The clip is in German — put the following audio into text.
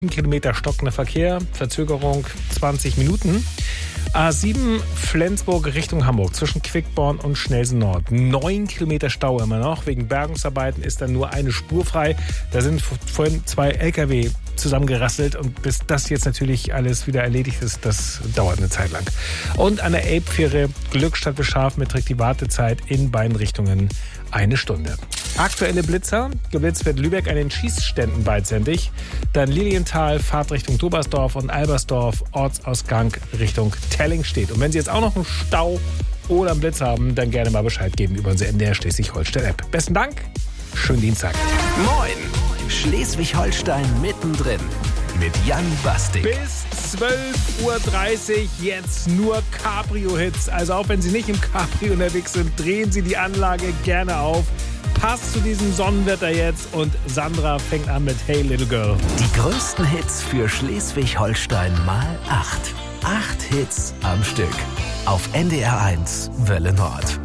Kilometer stockender Verkehr, Verzögerung 20 Minuten. A7 Flensburg Richtung Hamburg zwischen Quickborn und Schnelsen Nord. 9 Kilometer Stau immer noch. Wegen Bergungsarbeiten ist dann nur eine Spur frei. Da sind vorhin 2 LKW zusammengerasselt und bis das jetzt natürlich alles wieder erledigt ist, das dauert eine Zeit lang. Und an der Elbfähre Glückstadt bis Scharfen beträgt die Wartezeit in beiden Richtungen 1 Stunde. Aktuelle Blitzer. Geblitzt wird Lübeck an den Schießständen beidseitig. Dann Lilienthal, Fahrt Richtung Dobersdorf und Albersdorf, Ortsausgang Richtung Tellingstedt. Und wenn Sie jetzt auch noch einen Stau oder einen Blitz haben, dann gerne mal Bescheid geben über unsere NDR Schleswig-Holstein-App. Besten Dank, schönen Dienstag. Moin, Schleswig-Holstein mittendrin mit Jan Bastik. Bis 12.30 Uhr jetzt nur Cabrio-Hits. Also auch wenn Sie nicht im Cabrio unterwegs sind, drehen Sie die Anlage gerne auf. Passt zu diesem Sonnenwetter jetzt und Sandra fängt an mit Hey Little Girl. Die größten Hits für Schleswig-Holstein mal 8. 8 Hits am Stück. Auf NDR 1 Welle Nord.